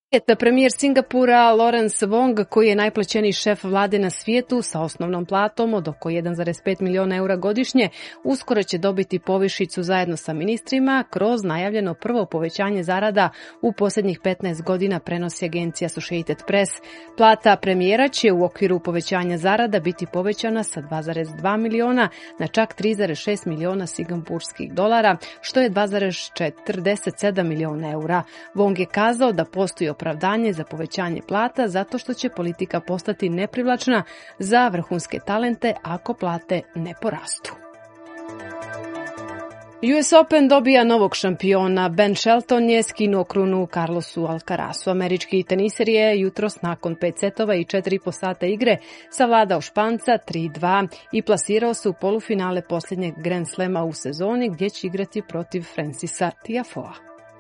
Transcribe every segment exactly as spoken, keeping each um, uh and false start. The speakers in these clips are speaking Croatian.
Premijer Singapura Lawrence Wong, koji je najplaćeniji šef vlade na svijetu sa osnovnom platom od oko jedan zarez pet miliona eura godišnje, uskoro će dobiti povišicu zajedno sa ministrima kroz najavljeno prvo povećanje zarada u posljednjih petnaest godina, prenosi agencija Associated Press. Plata premijera će u okviru povećanja zarada biti povećana sa dva zarez dva miliona na čak tri zarez šest miliona singapurskih dolara, što je dva zarez četrdeset sedam miliona eura. Wong je kazao da postoji opravdanje za povećanje plata zato što će politika postati neprivlačna za vrhunske talente ako plate ne porastu. U S Open dobija novog šampiona. Ben Shelton je skinuo krunu Carlosu Alcarazu. Američki teniser je jutros nakon pet setova i četiri i po sata igre savladao Španca tri dva i plasirao se u polufinale posljednjeg Grand Slema u sezoni gdje će igrati protiv Francisa Tiafoea.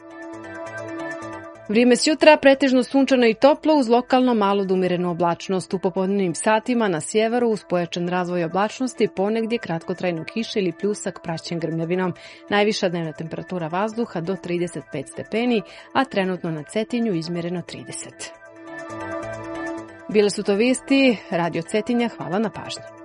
Vrijeme s jutra pretežno sunčano i toplo uz lokalno malo do umjerenu oblačnost. U popodnevnim satima na sjeveru uz pojačan razvoj oblačnosti, ponegdje kratkotrajnu kišu ili pljusak praćen grmljavinom. Najviša dnevna temperatura vazduha do trideset pet stepeni, a trenutno na Cetinju izmjereno trideset. Bile su to vijesti Radio Cetinja, hvala na pažnji.